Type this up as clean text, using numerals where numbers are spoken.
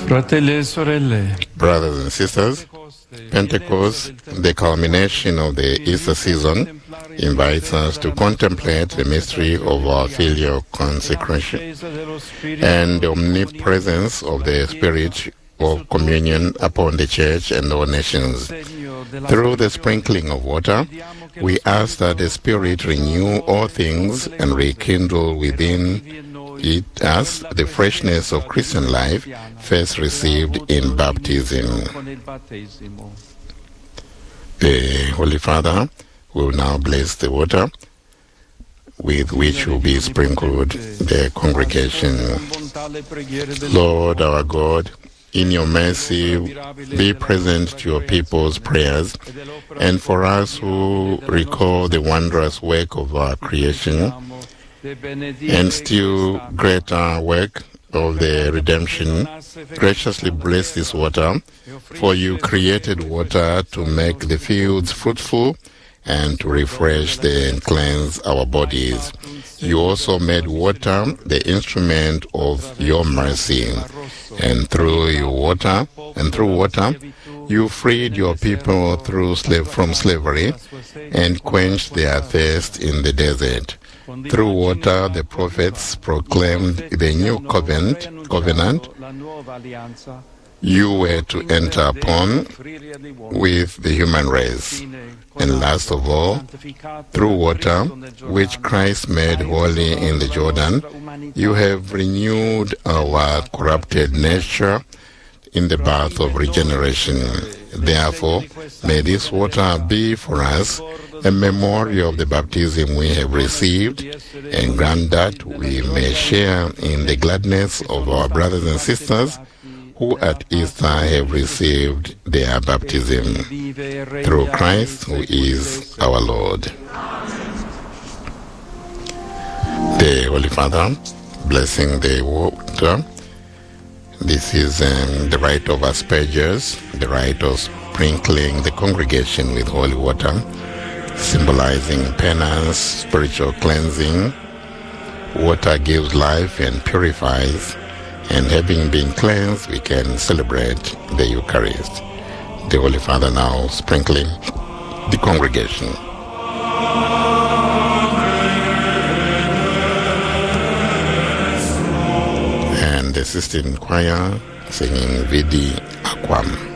Fratelli e sorelle, Brothers and sisters, Pentecost, the culmination of the Easter season, invites us to contemplate the mystery of our filial consecration and the omnipresence of the Spirit of communion upon the Church and all nations. Through the sprinkling of water, we ask that the Spirit renew all things and rekindle within us the freshness of Christian life first received in baptism. The Holy Father will now bless the water with which will be sprinkled the congregation. Lord our God, in your mercy, be present to your people's prayers, and for us who recall the wondrous work of our creation, and still greater work of the redemption, graciously bless this water, for you created water to make the fields fruitful and to refresh and cleanse our bodies. You also made water the instrument of your mercy, and through water, you freed your people from slavery and quenched their thirst in the desert. Through water, the prophets proclaimed the new covenant you were to enter upon with the human race. And last of all, through water, which Christ made holy in the Jordan, you have renewed our corrupted nature in the bath of regeneration. Therefore, may this water be for us a memorial of the baptism we have received, and grant that we may share in the gladness of our brothers and sisters who at Easter have received their baptism. Through Christ, who is our Lord. The Holy Father, blessing the water. This is the rite of asperges, the rite of sprinkling the congregation with holy water, symbolizing penance, spiritual cleansing. Water gives life and purifies, and having been cleansed, we can celebrate the Eucharist. The Holy Father now sprinkling the congregation. And the Sistine Choir singing Vidi Aquam.